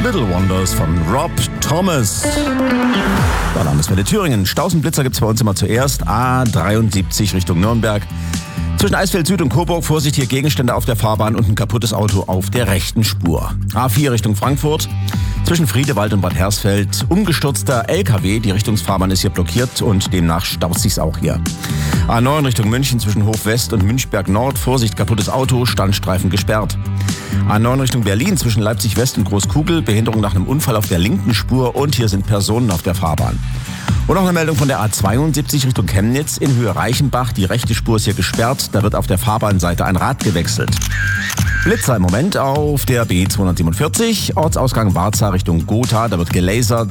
Little Wonders von Rob Thomas. Mein Name ist Mette Thüringen. Stausenblitzer gibt es bei uns immer zuerst. A73 Richtung Nürnberg. Zwischen Eisfeld Süd und Coburg Vorsicht, hier Gegenstände auf der Fahrbahn und ein kaputtes Auto auf der rechten Spur. A4 Richtung Frankfurt. Zwischen Friedewald und Bad Hersfeld umgestürzter LKW. Die Richtungsfahrbahn ist hier blockiert und demnach staut sich's auch hier. A9 Richtung München zwischen Hof West und Münchberg Nord. Vorsicht, kaputtes Auto, Standstreifen gesperrt. A9 Richtung Berlin zwischen Leipzig West und Großkugel. Behinderung nach einem Unfall auf der linken Spur und hier sind Personen auf der Fahrbahn. Und noch eine Meldung von der A72 Richtung Chemnitz in Höhe Reichenbach. Die rechte Spur ist hier gesperrt. Da wird auf der Fahrbahnseite ein Rad gewechselt. Blitzer im Moment auf der B247. Ortsausgang Warza Richtung Gotha. Da wird gelasert.